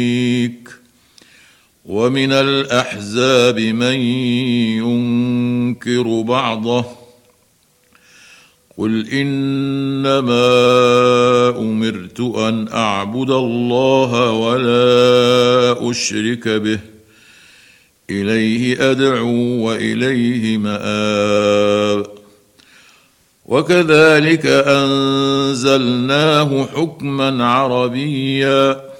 ومن الأحزاب من ينكر بعضه قل إنما أمرت أن أعبد الله ولا أشرك به إليه أدعو وإليه مآب وكذلك أنزلناه حكما عربيا